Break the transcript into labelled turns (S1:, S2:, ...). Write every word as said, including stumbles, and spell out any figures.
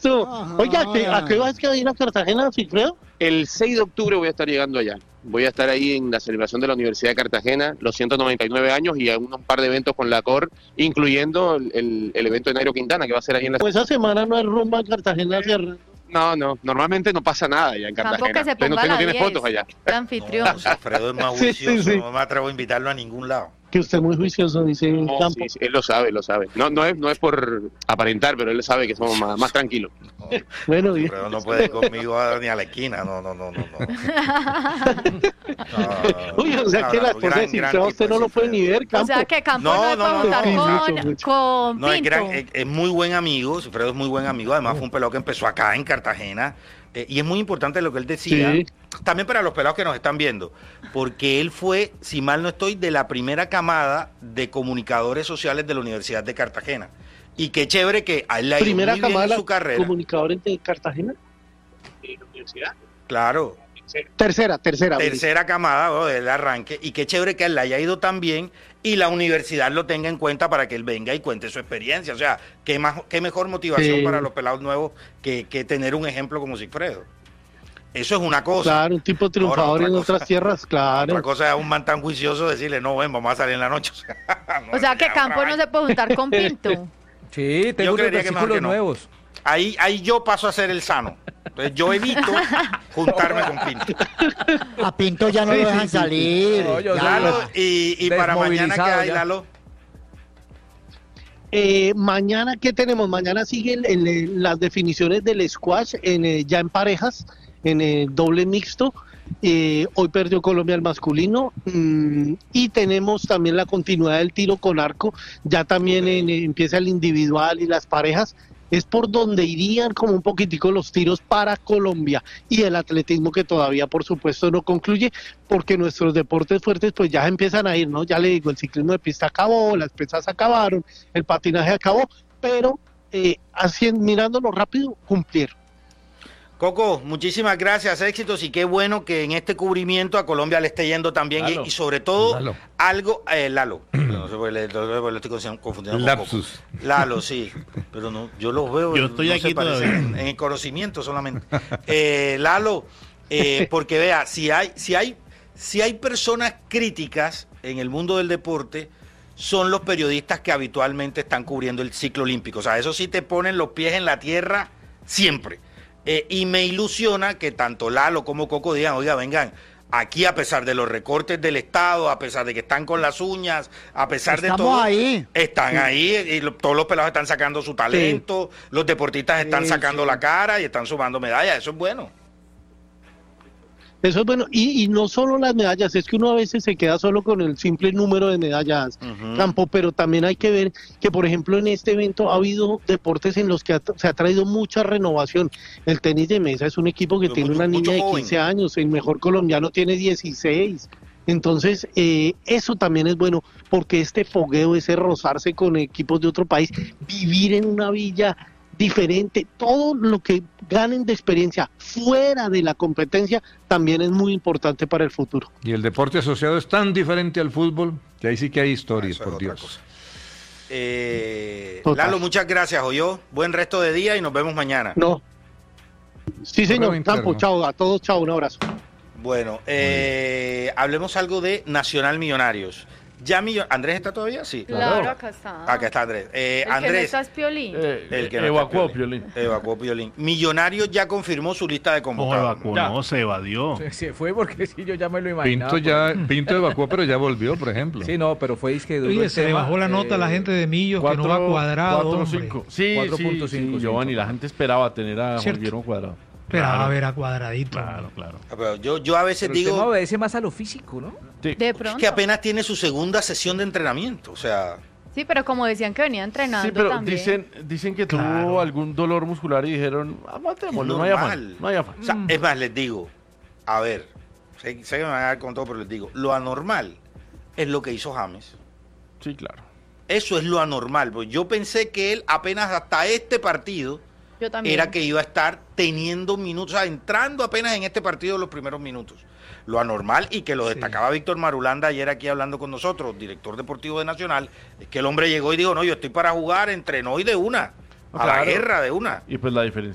S1: Eso. Oiga, ¿a qué vas a ir a Cartagena, Sigfredo?
S2: El seis de octubre voy a estar llegando allá. Voy a estar ahí en la celebración de la Universidad de Cartagena, los ciento noventa y nueve años y un par de eventos con la C O R, incluyendo el, el, el evento de Nairo Quintana, que va a ser ahí en la...
S1: Pues esa semana no hay rumba en Cartagena, Fernando.
S2: No, no, normalmente no pasa nada allá en Cartagena.
S3: Tampoco se ponga
S2: Usted no
S3: la
S2: tiene
S3: diez,
S2: fotos allá.
S3: de anfitrión.
S4: No, Alfredo es más
S1: Sí,
S4: juicioso,
S1: sí, sí.
S4: no me atrevo a invitarlo a ningún lado.
S1: Que usted es muy juicioso, dice
S2: No,
S1: Campo.
S2: sí, sí, él lo sabe, lo sabe. No, no, es, no es por aparentar, pero él sabe que somos más, más tranquilos.
S4: No,
S1: Bueno, bien.
S4: Alfredo no puede ir conmigo a- ni a la esquina, no, no, no, no. no. No,
S1: Uy, o sea
S4: no,
S1: que
S4: no,
S1: la esposa de
S4: gran,
S1: Sigfredo
S4: gran
S1: usted
S4: tipo
S1: no lo puede
S4: Sigfredo.
S1: ni ver, Campo.
S3: O sea que Campo
S4: No,
S3: no, le
S4: no,
S3: puede
S4: no,
S3: juntar
S1: no,
S3: con,
S1: mucho, mucho.
S3: con
S4: No, es,
S3: Pinto.
S4: gran, es, es muy buen amigo, Alfredo es muy buen amigo, además fue un pelado que empezó acá en Cartagena, eh, y es muy importante lo que él decía,
S1: Sí.
S4: también para los pelados que nos están viendo, porque él fue, si mal no estoy, de la primera camada de comunicadores sociales de la Universidad de Cartagena. Y qué chévere que a él le ha ido
S1: Primera
S4: muy bien
S1: camada
S4: en
S1: de
S4: su carrera.
S1: comunicadores de Cartagena.
S4: Claro,
S1: Tercera, tercera.
S4: tercera camada oh, del arranque, y qué chévere que a él le haya ido tan bien y la universidad lo tenga en cuenta para que él venga y cuente su experiencia. O sea, qué, más, qué mejor motivación
S1: Sí.
S4: para los pelados nuevos que, que tener un ejemplo como Sigfredo. Eso es una cosa.
S1: Claro, un tipo triunfador
S4: Ahora, otra
S1: en
S4: cosa-
S1: otras tierras, claro.
S4: Otra cosa es a un man tan juicioso decirle, no, ven, vamos a salir en la noche. O sea, no,
S3: O sea que
S4: ya,
S3: Campo
S4: otra
S3: no
S4: vaina.
S3: se puede juntar con Pinto.
S5: Sí, tengo unos
S4: creería que mejor
S5: versículos
S4: que no.
S5: nuevos.
S4: Ahí, ahí yo paso a ser el sano. Entonces yo evito juntarme con Pinto.
S6: A Pinto ya no
S1: Sí,
S6: lo
S1: sí,
S6: dejan
S1: sí,
S6: salir.
S5: No, yo
S6: ya.
S4: Lalo, y, y para mañana, ¿qué
S5: Desmovilizado
S4: hay,
S5: ya.
S4: Lalo?
S1: Eh, mañana, ¿qué tenemos? Mañana siguen el- el- las definiciones del squash en, eh, ya en parejas, en el doble mixto. Eh, hoy perdió Colombia el masculino mm, y tenemos también la continuidad del tiro con arco. Ya también en- eh, empieza el individual y las parejas. Es por donde irían como un poquitico los tiros para Colombia, y el atletismo, que todavía por supuesto no concluye, porque nuestros deportes fuertes pues ya empiezan a ir, ¿no? Ya le digo, el ciclismo de pista acabó, las pesas acabaron, el patinaje acabó, pero eh, así, mirándolo rápido, cumplieron.
S4: Coco, muchísimas gracias, éxitos, y qué bueno que en este cubrimiento a Colombia le esté yendo también, y,
S7: Lalo.
S4: y sobre todo
S7: Lalo.
S4: algo, eh, Lalo, no sé por qué le, le- le estoy confundiendo con
S7: Lapsus.
S4: Coco. Lalo, sí, pero no, yo los veo,
S7: Yo estoy
S4: no
S7: aquí
S4: se parecen
S7: todavía.
S4: en, en el conocimiento solamente. Eh, Lalo, eh, porque vea, si hay, si hay, si hay personas críticas en el mundo del deporte, son los periodistas que habitualmente están cubriendo el ciclo olímpico. O sea, eso sí te ponen los pies en la tierra siempre. Eh, y me ilusiona que tanto Lalo como Coco digan, oiga, vengan, aquí a pesar de los recortes del Estado, a pesar de que están con las uñas, a pesar de
S6: Estamos
S4: todo,
S6: ahí.
S4: están ahí, y lo- todos los pelados están sacando su talento, los deportistas están
S1: Sí,
S4: sacando
S1: sí.
S4: la cara y están sumando medallas, eso es bueno.
S1: Eso es bueno, y, y no solo las medallas, es que uno a veces se queda solo con el simple número de medallas,
S4: Ujú.
S1: Campo, pero también hay que ver que, por ejemplo, en este evento ha habido deportes en los que ha- se ha traído mucha renovación. El tenis de mesa es un equipo que
S4: Pero
S1: tiene
S4: mucho-
S1: una
S4: mucho
S1: niña de
S4: joven.
S1: quince años, el mejor colombiano tiene dieciséis. Entonces, eh, eso también es bueno, porque este fogueo, ese rozarse con equipos de otro país, vivir en una villa diferente, todo lo que ganen de experiencia fuera de la competencia también es muy importante para el futuro.
S7: Y el deporte asociado es tan diferente al fútbol que ahí sí que hay historias,
S4: Eso es
S7: por
S4: otra
S7: Dios.
S4: cosa. Eh,
S1: Total.
S4: Lalo, muchas gracias, oyó. Buen resto de día y nos vemos mañana.
S1: No. Sí, señor.
S7: Correo
S1: Campo,
S7: interno.
S1: chao, a todos, chao, un abrazo.
S4: Bueno, eh, hablemos algo de Nacional Millonarios. Ya Millo- ¿Andrés está todavía? Sí.
S3: Claro, acá está.
S4: Acá está Andrés. Eh,
S3: El que no
S4: Andrés.
S3: está es Piolín.
S7: Eh,
S4: El que no
S7: evacuó
S4: está
S7: Piolín.
S4: Evacuó Piolín. Millonarios ya confirmó su lista de
S8: ¿Cómo
S4: convocados.
S8: evacuó?
S7: Ya.
S8: No, se evadió.
S5: Se fue porque sí, yo ya me lo imaginaba.
S7: Pinto ya, Pinto evacuó, pero ya volvió, por ejemplo.
S5: Sí, no, pero fue que
S9: Oye, se le bajó la nota a la gente de Millos, que no va cuadrado,
S10: cuatro,
S9: hombre.
S10: cinco. Sí,
S5: cuatro punto
S10: sí,
S5: cinco,
S10: sí, Giovanni,
S5: cinco.
S10: la gente esperaba tener a Juan
S9: Cierto.
S10: Guillermo Cuadrado.
S9: Esperaba
S8: Claro.
S9: ver a cuadradito.
S8: Claro, claro.
S4: Ah, pero Yo, yo a veces
S5: Pero el tema
S4: digo
S5: obedece más a lo físico, ¿no?
S10: Sí.
S3: De
S4: es
S3: pronto.
S4: que apenas tiene su segunda sesión de entrenamiento. O sea,
S3: Sí, pero como decían que venía entrenando
S10: Sí, pero
S3: también.
S10: dicen, dicen que
S9: Claro.
S10: tuvo algún dolor muscular y dijeron, aguantémoslo, no hay afán,
S4: normal.
S10: no hay afán.
S4: O sea, es más, les digo, a ver, sé, sé que me van a dar con todo, pero les digo, lo anormal es lo que hizo James.
S10: Sí, claro.
S4: Eso es lo anormal. Pues yo pensé que él apenas hasta este partido
S3: Yo también.
S4: era que iba a estar teniendo minutos, o sea, entrando apenas en este partido los primeros minutos. Lo anormal, y que lo destacaba Víctor Marulanda ayer aquí hablando con nosotros, director deportivo de Nacional, es que el hombre llegó y dijo, no, yo estoy para jugar, entrenó y de una, a la
S10: Claro.
S4: guerra de una.
S10: Y pues la diferencia